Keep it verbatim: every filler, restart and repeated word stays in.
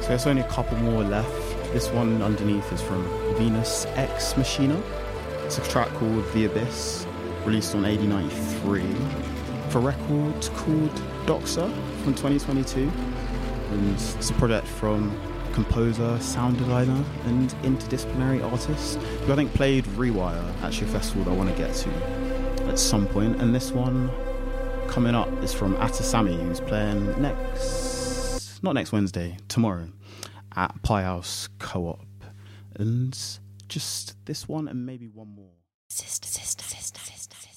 So there's only a couple more left. This one underneath is from Venus Ex Machina. It's a track called The Abyss, released on A D ninety-three. For a record called Doxa from twenty twenty-two. And it's a project from composer, sound designer, and interdisciplinary artist who I think played Rewire, actually a festival that I want to get to at some point. And this one coming up is from Atasami, who's playing next, not next Wednesday, tomorrow at Pie House Co-op. And just this one and maybe one more. Sister, sister, sister, sister, sister.